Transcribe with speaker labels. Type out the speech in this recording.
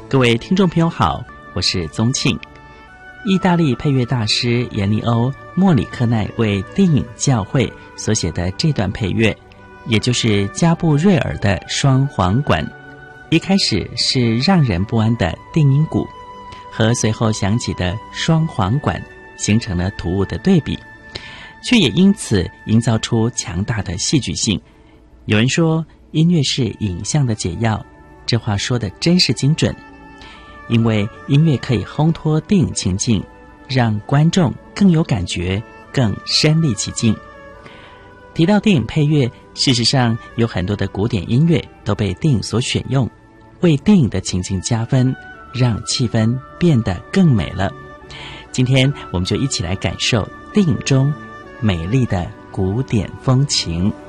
Speaker 1: 各位听众朋友好，我是宗庆。意大利配乐大师严尼欧·莫里克奈为电影《教会》所写的这段配乐，也就是加布瑞尔的双簧管，一开始是让人不安的定音鼓，和随后响起的双簧管形成了突兀的对比，却也因此营造出强大的戏剧性。有人说，音乐是影像的解药，这话说的真是精准。因为音乐可以烘托电影情境，让观众更有感觉，更身临其境。提到电影配乐，事实上有很多的古典音乐都被电影所选用，为电影的情境加分，让气氛变得更美了。今天我们就一起来感受电影中美丽的古典风情。